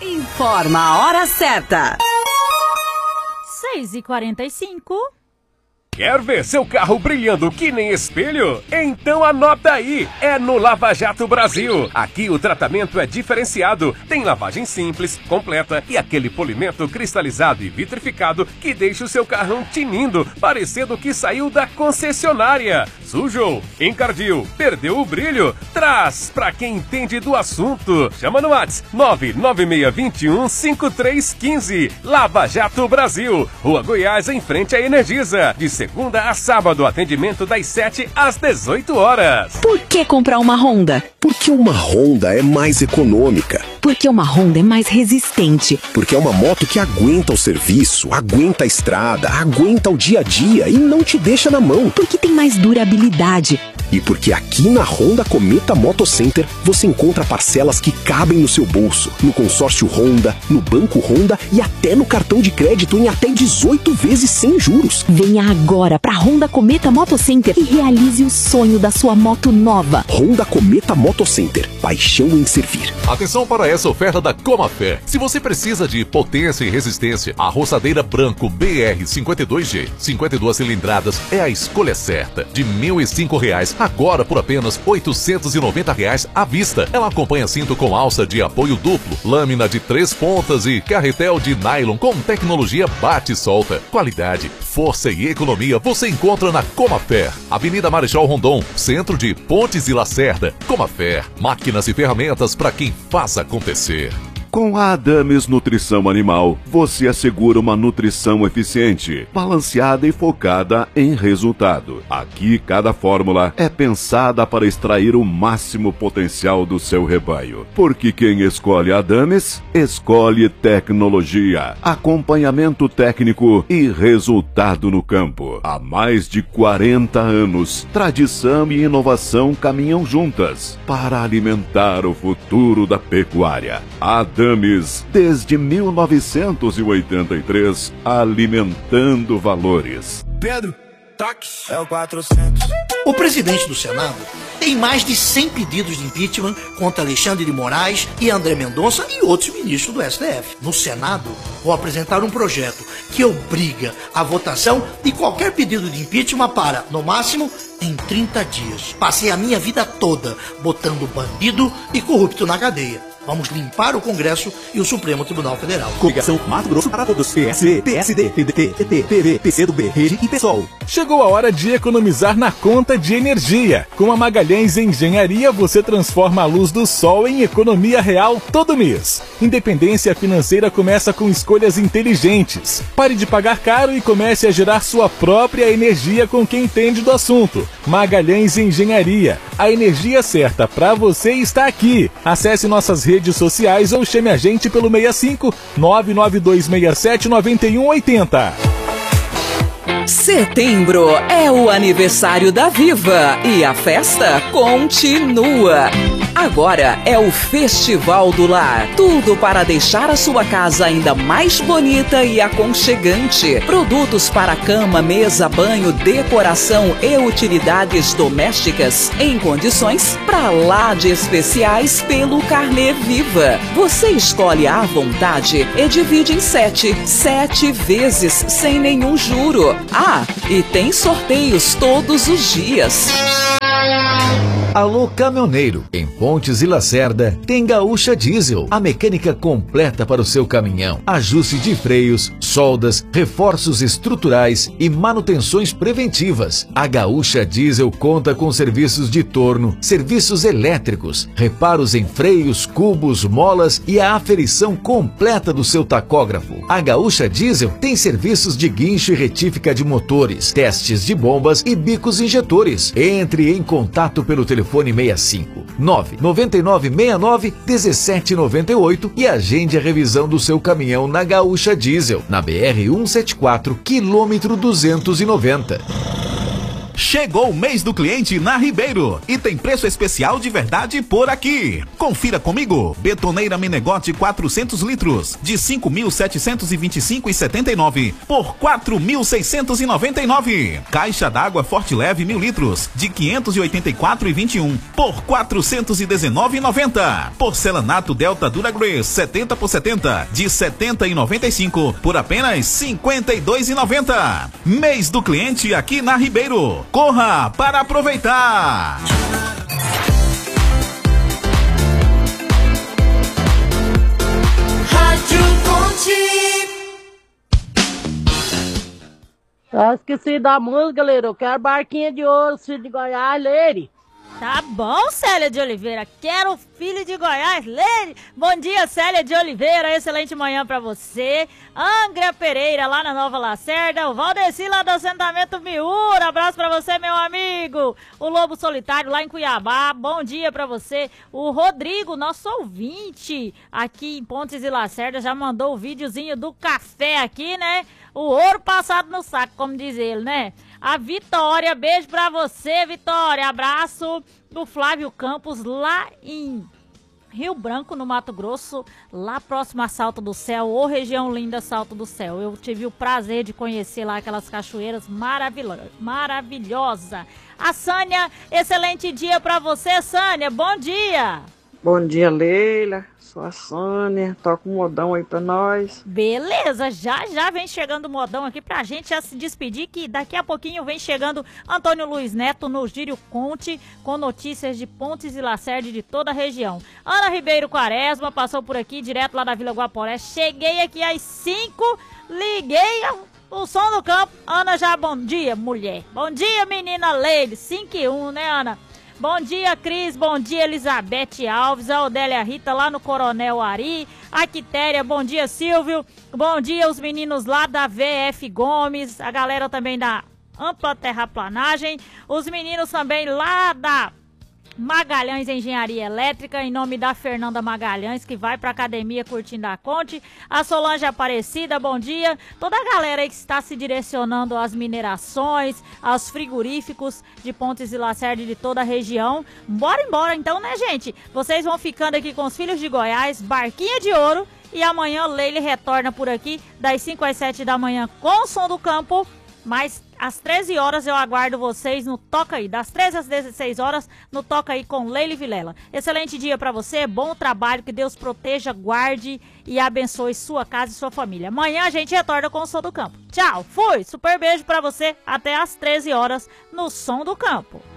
Informa a hora certa. 6h45. Quer ver seu carro brilhando que nem espelho? Então anota aí, é no Lava Jato Brasil. Aqui o tratamento é diferenciado, tem lavagem simples, completa e aquele polimento cristalizado e vitrificado que deixa o seu carrão tinindo, parecendo que saiu da concessionária. Sujou, encardiu, perdeu o brilho? Traz pra quem entende do assunto. Chama no WhatsApp 996215315. Lava Jato Brasil, Rua Goiás, em frente à Energisa. De segunda a sábado, atendimento das 7 às 18 horas. Por que comprar uma Honda? Porque uma Honda é mais econômica. Porque uma Honda é mais resistente. Porque é uma moto que aguenta o serviço, aguenta a estrada, aguenta o dia a dia e não te deixa na mão. Porque tem mais durabilidade. E porque aqui na Honda Cometa Moto Center você encontra parcelas que cabem no seu bolso, no consórcio Honda, no banco Honda e até no cartão de crédito em até 18 vezes sem juros. Venha agora para Honda Cometa Moto Center e realize o sonho da sua moto nova. Honda Cometa Moto Center, paixão em servir. Atenção para essa oferta da Comafé. Se você precisa de potência e resistência, a roçadeira Branco BR52G, 52 cilindradas, é a escolha certa. De R$ 1.005, agora por apenas R$ 890 à vista. Ela acompanha cinto com alça de apoio duplo, lâmina de 3 pontas e carretel de nylon com tecnologia bate-solta. Qualidade, força e economia você encontra na Comafé. Avenida Marechal Rondon, centro de Pontes e Lacerda. Comafé, máquinas e ferramentas para quem faz acontecer. Com a Adames Nutrição Animal, você assegura uma nutrição eficiente, balanceada e focada em resultado. Aqui, cada fórmula é pensada para extrair o máximo potencial do seu rebanho. Porque quem escolhe a Adames, escolhe tecnologia, acompanhamento técnico e resultado no campo. Há mais de 40 anos, tradição e inovação caminham juntas para alimentar o futuro da pecuária. Adames, desde 1983, alimentando valores. Pedro, toque. É o 400. O presidente do Senado tem mais de 100 pedidos de impeachment contra Alexandre de Moraes e André Mendonça e outros ministros do STF. No Senado, vou apresentar um projeto que obriga a votação de qualquer pedido de impeachment para, no máximo, em 30 dias. Passei a minha vida toda botando bandido e corrupto na cadeia. Vamos limpar o Congresso e o Supremo Tribunal Federal. Coligação Mato Grosso para todos. PSD, PSD, PDT, PT, PV, PCdoB, Rede e PSOL. Chegou a hora de economizar na conta de energia. Com a Magalhães Engenharia, você transforma a luz do sol em economia real todo mês. Independência financeira começa com escolhas inteligentes. Pare de pagar caro e comece a gerar sua própria energia com quem entende do assunto. Magalhães Engenharia. A energia certa para você está aqui. Acesse nossas redes sociais ou chame a gente pelo 65 99267 9180. Setembro é o aniversário da Viva e a festa continua. Agora é o Festival do Lar. Tudo para deixar a sua casa ainda mais bonita e aconchegante. Produtos para cama, mesa, banho, decoração e utilidades domésticas em condições pra lá de especiais pelo Carnê Viva. Você escolhe à vontade e divide em 7 vezes sem nenhum juro. Ah, e tem sorteios todos os dias. Alô caminhoneiro, em Pontes e Lacerda tem Gaúcha Diesel, a mecânica completa para o seu caminhão. Ajuste de freios, soldas, reforços estruturais e manutenções preventivas. A Gaúcha Diesel conta com serviços de torno, serviços elétricos, reparos em freios, cubos, molas e a aferição completa do seu tacógrafo. A Gaúcha Diesel tem serviços de guincho e retífica de motores, testes de bombas e bicos injetores. Entre em contato pelo telefone 65 99969 1798 e agende a revisão do seu caminhão na Gaúcha Diesel, na BR 174, quilômetro 290. Chegou o mês do cliente na Ribeiro e tem preço especial de verdade por aqui. Confira comigo. Betoneira Menegote 400 litros de 5.725,79 por 4.699. Caixa d'água Forte Leve 1000 litros de 584,21 por 419,90. Porcelanato Delta Duragrace 70 por 70 de 70,95 por apenas 52,90. Mês do cliente aqui na Ribeiro. Corra para aproveitar! Rádio Conte. Esqueci da música, galera. Eu quero Barquinha de Ouro, filho de Goiás, Leire. Tá bom, Célia de Oliveira. Quero filho de Goiás, Leire. Bom dia, Célia de Oliveira. Excelente manhã pra você. Angra Pereira, lá na Nova Lacerda. O Valdeci, lá do assentamento Miura. Abraço pra você, meu amigo. O Lobo Solitário, lá em Cuiabá. Bom dia pra você. O Rodrigo, nosso ouvinte, aqui em Pontes e Lacerda, já mandou o videozinho do café aqui, né? O ouro passado no saco, como diz ele, né? A Vitória, beijo pra você, Vitória. Abraço do Flávio Campos, lá em Rio Branco, no Mato Grosso, lá próximo a Salto do Céu, ou região linda Salto do Céu. Eu tive o prazer de conhecer lá aquelas cachoeiras maravilhosas. A Sânia, excelente dia pra você, Sânia. Bom dia. Bom dia, Leila. Sou a Sônia, toca um modão aí pra nós. Beleza, já vem chegando o modão aqui pra gente já se despedir, que daqui a pouquinho vem chegando Antônio Luiz Neto no Gírio Conte, com notícias de Pontes e Lacerda de toda a região. Ana Ribeiro Quaresma passou por aqui, direto lá da Vila Guaporé. Cheguei aqui às 5, liguei o som do campo. Ana já, bom dia, mulher. Bom dia, menina Leide, 5:01, né, Ana? Bom dia, Cris. Bom dia, Elizabeth Alves. A Odélia Rita lá no Coronel Ari. A Quitéria. Bom dia, Silvio. Bom dia, os meninos lá da VF Gomes. A galera também da Ampla Terraplanagem. Os meninos também lá da Magalhães Engenharia Elétrica, em nome da Fernanda Magalhães, que vai pra academia curtindo a Conte. A Solange Aparecida, bom dia. Toda a galera aí que está se direcionando às minerações, aos frigoríficos de Pontes e Lacerda de toda a região. Bora embora então, né, gente? Vocês vão ficando aqui com os filhos de Goiás, Barquinha de Ouro. E amanhã Leile retorna por aqui das 5 às 7 da manhã com o Som do Campo. Mas às 13 horas eu aguardo vocês no Toca Aí. Das 13 às 16 horas no Toca Aí com Leile Vilela. Excelente dia pra você, bom trabalho, que Deus proteja, guarde e abençoe sua casa e sua família. Amanhã a gente retorna com o Som do Campo. Tchau, fui, super beijo pra você, até às 13 horas no Som do Campo.